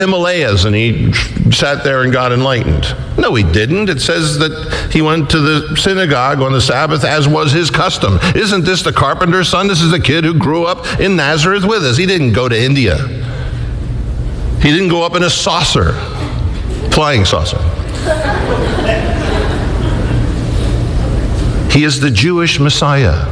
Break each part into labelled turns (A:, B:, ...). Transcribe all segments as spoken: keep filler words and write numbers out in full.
A: Himalayas and he sat there and got enlightened. No, he didn't. It says that he went to the synagogue on the Sabbath as was his custom. Isn't this the carpenter's son? This is the kid who grew up in Nazareth with us. He didn't go to India. He didn't go up in a saucer, flying saucer. He is the Jewish Messiah,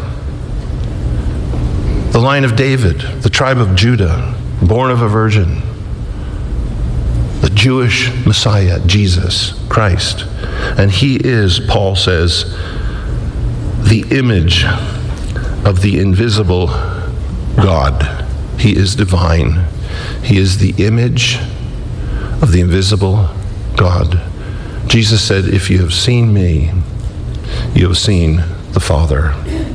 A: the line of David, the tribe of Judah, born of a virgin. The Jewish Messiah, Jesus Christ. And he is, Paul says, the image of the invisible God. He is divine. He is the image of the invisible God. Jesus said, if you have seen me, you have seen the Father.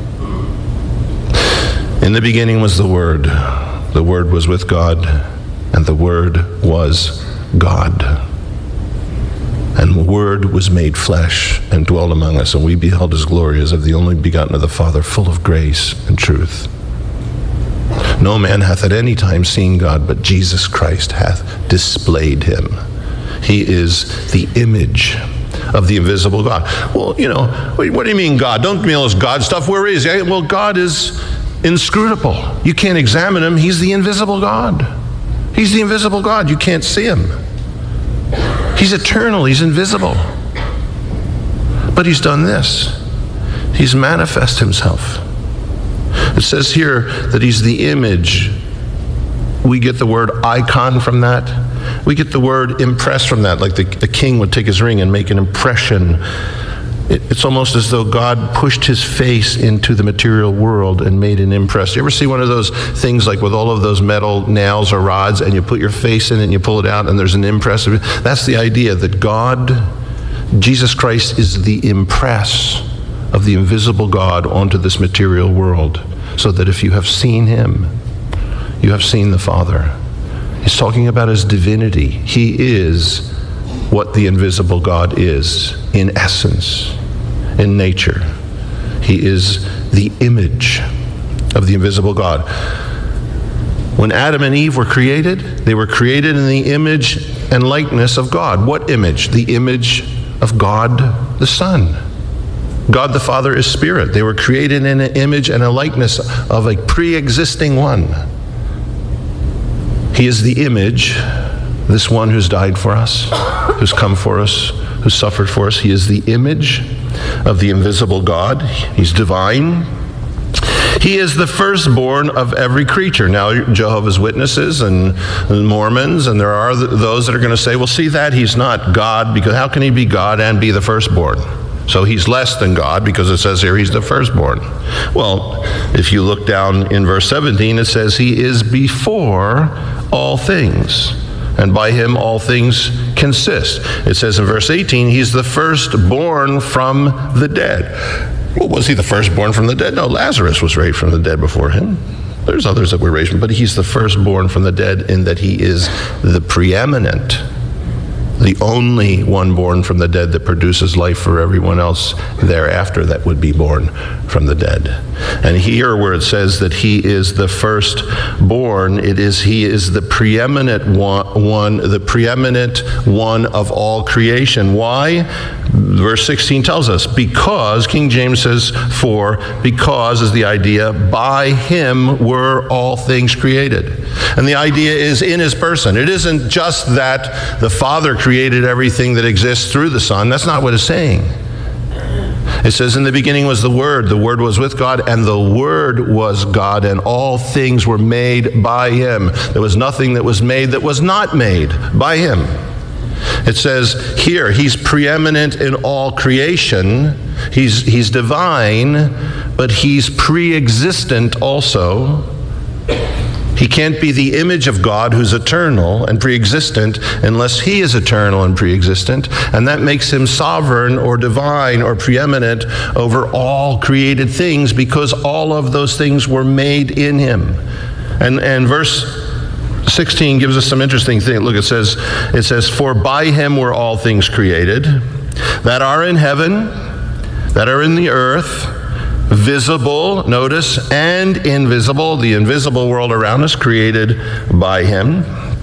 A: In the beginning was the Word. The Word was with God, and the Word was God. And the Word was made flesh and dwelt among us, and we beheld his glory as of the only begotten of the Father, full of grace and truth. No man hath at any time seen God, but Jesus Christ hath displayed him. He is the image of the invisible God. Well, you know, what do you mean God? Don't mean all this God stuff. Where is he? Well, God is inscrutable. You can't examine him. He's the invisible God. He's the invisible God. You can't see him. He's eternal. He's invisible. But he's done this. He's manifest himself. It says here that he's the image. We get the word icon from that. We get the word impress from that, like the, the king would take his ring and make an impression. It, it's almost as though God pushed his face into the material world and made an impress. You ever see one of those things like with all of those metal nails or rods and you put your face in it and you pull it out and there's an impress? That's the idea that God, Jesus Christ, is the impress of the invisible God onto this material world, so that if you have seen him, you have seen the Father. He's talking about his divinity. He is what the invisible God is in essence, in nature. He is the image of the invisible God. When Adam and Eve were created, they were created in the image and likeness of God. What image? The image of God the Son. God the Father is spirit. They were created in an image and a likeness of a pre-existing one. He is the image, this one who's died for us, who's come for us, who suffered for us. He is the image of the invisible God. He's divine. He is the firstborn of every creature. Now, Jehovah's Witnesses and Mormons, and there are those that are going to say, well, see that he's not God, because how can he be God and be the firstborn? So he's less than God because it says here he's the firstborn. Well, if you look down in verse seventeen, it says he is before all things, and by him all things consist. It says in verse eighteen, he's the firstborn from the dead. Well, was he the firstborn from the dead? No, Lazarus was raised from the dead before him. There's others that were raised, but he's the firstborn from the dead in that he is the preeminent, the only one born from the dead that produces life for everyone else thereafter that would be born from the dead. And here where it says that he is the firstborn, it is he is the preeminent one, one, the preeminent one of all creation. Why? Verse sixteen tells us, because, King James says for, because is the idea, by him were all things created. And the idea is in his person. It isn't just that the Father created everything that exists through the Son. That's not what it's saying. It says, in the beginning was the Word. The Word was with God, and the Word was God, and all things were made by him. There was nothing that was made that was not made by him. It says here, he's preeminent in all creation. He's, he's divine, but he's pre-existent also. He can't be the image of God who's eternal and pre-existent unless he is eternal and pre-existent, and that makes him sovereign or divine or preeminent over all created things because all of those things were made in him. And, and verse sixteen gives us some interesting thing. Look, it says, it says, for by him were all things created that are in heaven, that are in the earth, visible, notice, and invisible, the invisible world around us created by him.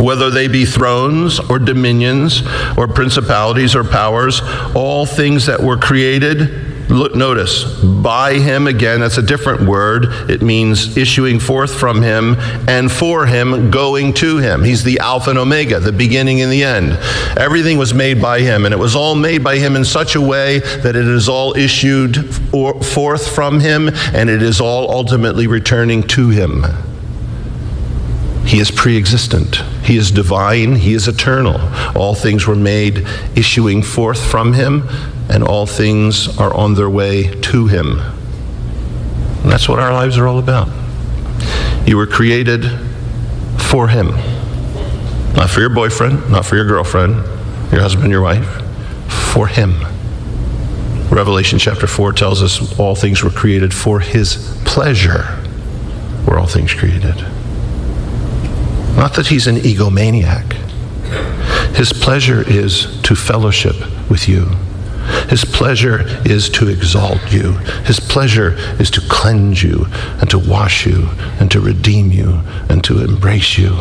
A: whether they be thrones or dominions or principalities or powers, all things that were created. Look, notice, by him, again, that's a different word. It means issuing forth from him, and for him, going to him. He's the Alpha and Omega, the beginning and the end. Everything was made by him, and it was all made by him in such a way that it is all issued forth from him, and it is all ultimately returning to him. He is pre-existent. He is divine. He is eternal. All things were made issuing forth from him, and all things are on their way to him. And that's what our lives are all about. You were created for him. Not for your boyfriend, not for your girlfriend, your husband, your wife. For him. Revelation chapter four tells us all things were created for his pleasure. Were all things created. Not that he's an egomaniac. His pleasure is to fellowship with you. His pleasure is to exalt you. His pleasure is to cleanse you and to wash you and to redeem you and to embrace you.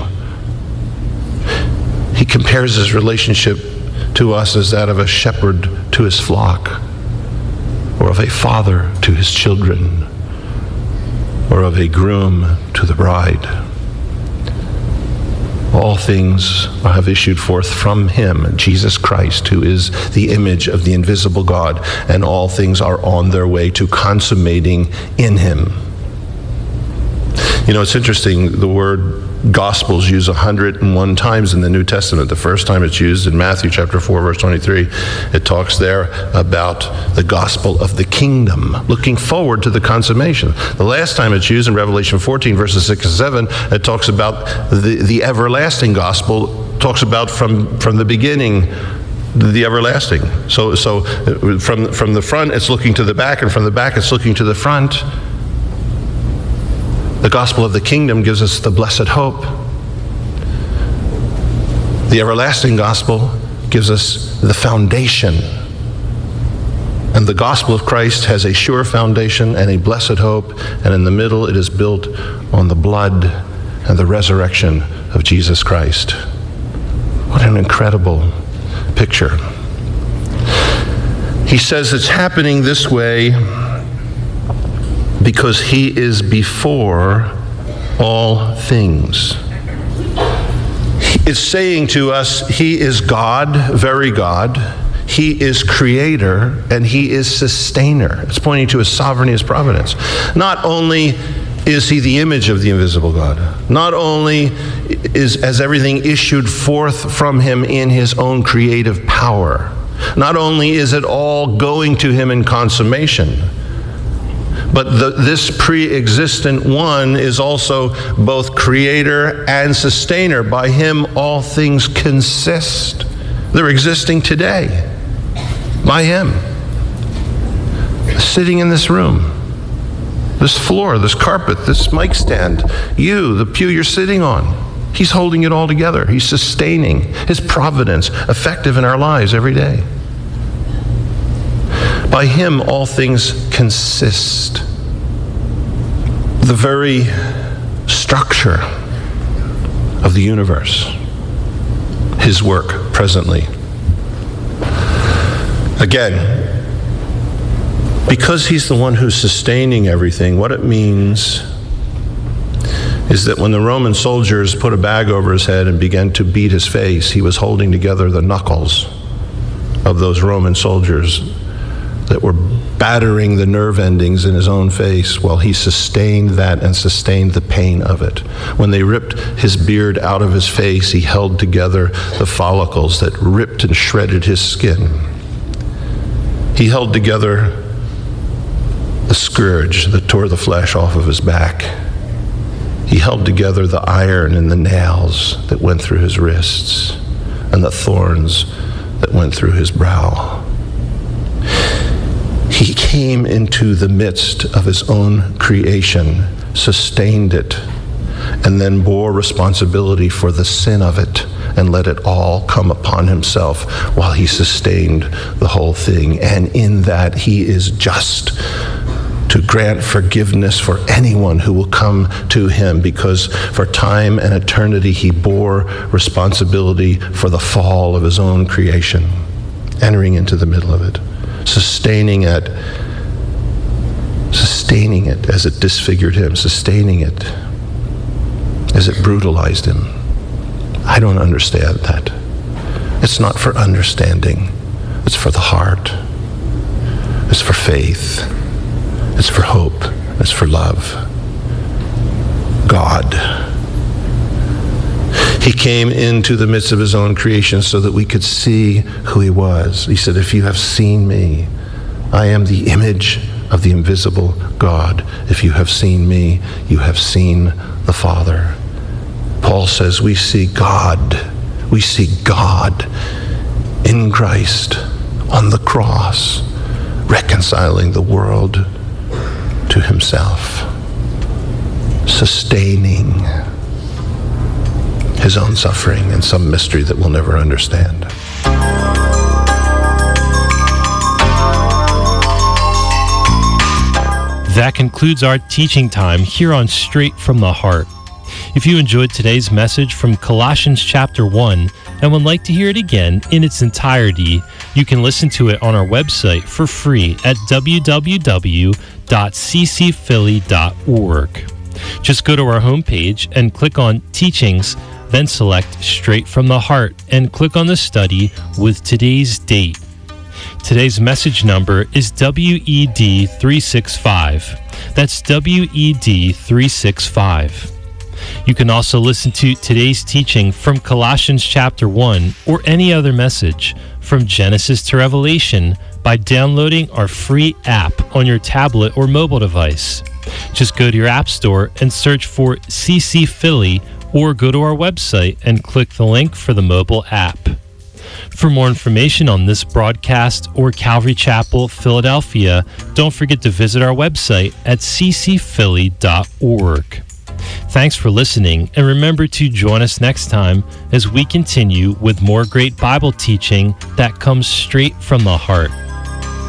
A: He compares his relationship to us as that of a shepherd to his flock, or of a father to his children, or of a groom to the bride. All things have issued forth from him, Jesus Christ, who is the image of the invisible God, and all things are on their way to consummating in him. You know, it's interesting, the word Gospels used one hundred one times in the New Testament. The first time it's used in Matthew chapter four, verse twenty-three. It talks there about the gospel of the kingdom, looking forward to the consummation. The last time it's used in Revelation fourteen, verses six and seven, it talks about the, the everlasting gospel, talks about from, from the beginning, the everlasting. So, so from, from the front, it's looking to the back, and from the back, it's looking to the front. The gospel of the kingdom gives us the blessed hope. The everlasting gospel gives us the foundation. And the gospel of Christ has a sure foundation and a blessed hope, and in the middle it is built on the blood and the resurrection of Jesus Christ. What an incredible picture. He says it's happening this way because he is before all things. It's saying to us, he is God, very God. He is creator, and he is sustainer. It's pointing to his sovereignty, his providence. Not only is he the image of the invisible God, not only is as everything issued forth from him in his own creative power, not only is it all going to him in consummation, but the, this pre-existent one is also both creator and sustainer. By him all things consist. They're existing today. By him. Sitting in this room, this floor, this carpet, this mic stand, you, the pew you're sitting on, he's holding it all together. He's sustaining his providence, effective in our lives every day. By him all things consist. The very structure of the universe, his work presently. Again, because he's the one who's sustaining everything, what it means is that when the Roman soldiers put a bag over his head and began to beat his face, he was holding together the knuckles of those Roman soldiers that were battering the nerve endings in his own face while he sustained that and sustained the pain of it. When they ripped his beard out of his face, he held together the follicles that ripped and shredded his skin. He held together the scourge that tore the flesh off of his back. He held together the iron and the nails that went through his wrists and the thorns that went through his brow. He came into the midst of his own creation, sustained it, and then bore responsibility for the sin of it and let it all come upon himself while he sustained the whole thing. And in that he is just to to grant forgiveness for anyone who will come to him, because for time and eternity he bore responsibility for the fall of his own creation, entering into the middle of it, sustaining it, sustaining it as it disfigured him, sustaining it as it brutalized him. I don't understand that. It's not for understanding. It's for the heart. It's for faith. It's for hope. It's for love. God. He came into the midst of his own creation so that we could see who he was. He said, if you have seen me, I am the image of the invisible God. If you have seen me, you have seen the Father. Paul says we see God. We see God in Christ on the cross, reconciling the world to himself, sustaining his own suffering in some mystery that we'll never understand.
B: That concludes our teaching time here on Straight from the Heart. If you enjoyed today's message from Colossians chapter one and would like to hear it again in its entirety, you can listen to it on our website for free at w w w dot c c philly dot org. Just go to our homepage and click on Teachings, then select Straight from the Heart and click on the study with today's date. Today's message number is W E D three sixty-five. That's W E D three sixty-five. You can also listen to today's teaching from Colossians chapter one or any other message from Genesis to Revelation by downloading our free app on your tablet or mobile device. Just go to your app store and search for C C Philly, or go to our website and click the link for the mobile app. For more information on this broadcast or Calvary Chapel, Philadelphia, don't forget to visit our website at c c philly dot org. Thanks for listening, and remember to join us next time as we continue with more great Bible teaching that comes straight from the heart.